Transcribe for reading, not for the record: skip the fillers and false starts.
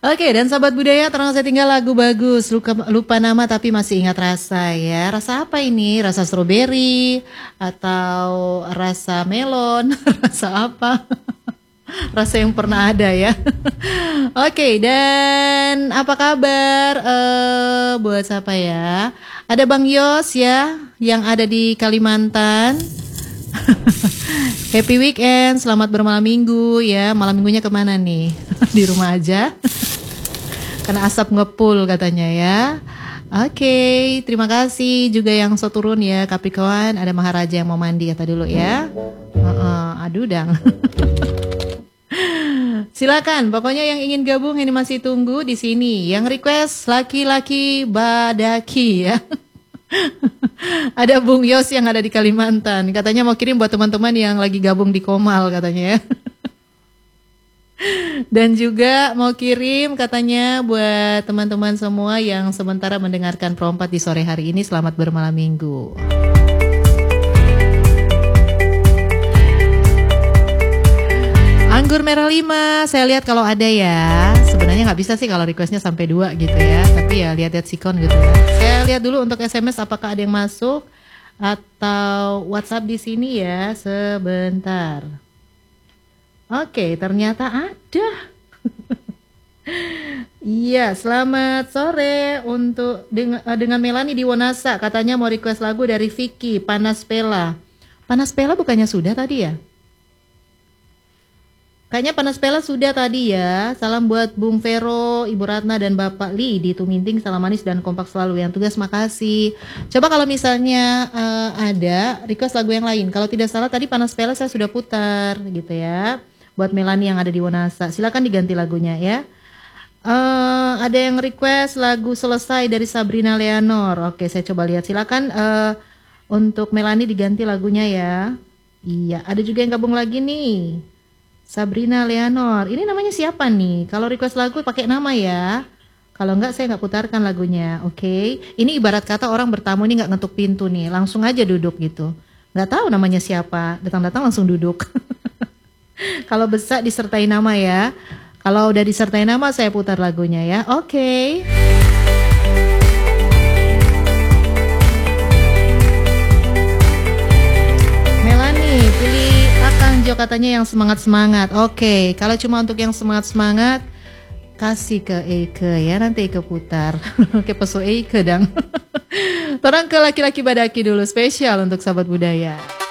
Oke, dan sahabat budaya, terang saya tinggal lagu bagus. Lupa nama tapi masih ingat rasa ya. Rasa apa ini? Rasa stroberi atau rasa melon? Rasa apa? Rasa yang pernah ada ya. Oke, dan apa kabar buat siapa ya? Ada Bang Yos ya yang ada di Kalimantan. Happy weekend, selamat bermalam minggu ya. Malam minggunya kemana nih? Di rumah aja. Karena asap ngepul katanya ya. Oke, terima kasih juga yang so turun ya Capricorn. Ada Maharaja yang mau mandi kata dulu ya. Aduh dang. Silakan, pokoknya yang ingin gabung ini masih tunggu di sini. Yang request laki-laki badaki ya. Ada Bung Yos yang ada di Kalimantan. Katanya mau kirim buat teman-teman yang lagi gabung di Komal katanya ya. Dan juga mau kirim katanya buat teman-teman semua yang sementara mendengarkan Pro 4 di sore hari ini. Selamat bermalam minggu. Anggur merah 5, saya lihat kalau ada ya. Sebenarnya nggak bisa sih kalau requestnya sampai 2 gitu ya. Tapi ya lihat-lihat sikon gitu ya. Saya lihat dulu untuk SMS apakah ada yang masuk atau WhatsApp di sini ya. Sebentar. Oke, ternyata ada. Iya, selamat sore untuk dengan Melani di Wonasa. Katanya mau request lagu dari Vicky, Panas Pela. Panas Pela bukannya sudah tadi ya? Kayaknya Panas Pela sudah tadi ya. Salam buat Bung Vero, Ibu Ratna, dan Bapak Li di Tuminting. Salam manis dan kompak selalu. Yang tugas makasih. Coba kalau misalnya ada request lagu yang lain. Kalau tidak salah tadi Panas Pela saya sudah putar gitu ya. Buat Melani yang ada di Wonasa. Silakan diganti lagunya ya. Ada yang request lagu Selesai dari Sabrina Leonor. Oke, saya coba lihat. Silakan untuk Melani diganti lagunya ya. Iya, ada juga yang gabung lagi nih. Sabrina Leonor, ini namanya siapa nih? Kalau request lagu pakai nama ya. Kalau enggak saya nggak putarkan lagunya, oke? Ini ibarat kata orang bertamu ini nggak ngetuk pintu nih, langsung aja duduk gitu. Nggak tahu namanya siapa, datang-datang langsung duduk. Kalau bisa disertai nama ya. Kalau udah disertai nama saya putar lagunya ya, oke? Melani, pilih Akang Jo katanya yang semangat-semangat. Oke, kalau cuma untuk yang semangat-semangat kasih ke Eike ya, nanti Eike putar. Oke, peso Eike dang. Torang ke laki-laki badaki dulu spesial untuk sahabat budaya.